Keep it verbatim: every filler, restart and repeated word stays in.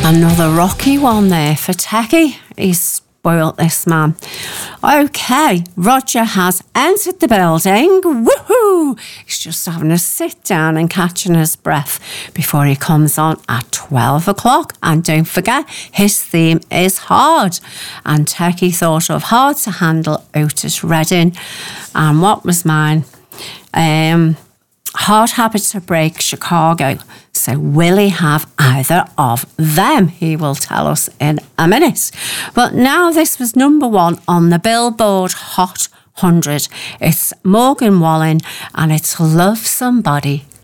Another rocky one there for Techie. He's spoilt, this man. Okay, Roger has entered the building. Woohoo! He's just having a sit down and catching his breath before he comes on at twelve o'clock. And don't forget, his theme is hard. And Techie thought of Hard to Handle, Otis Redding. And what was mine? Um... Hard Habit to Break, Chicago. So will he have either of them? He will tell us in a minute. But now this was number one on the Billboard Hot one hundred. It's Morgan Wallen and it's Love Somebody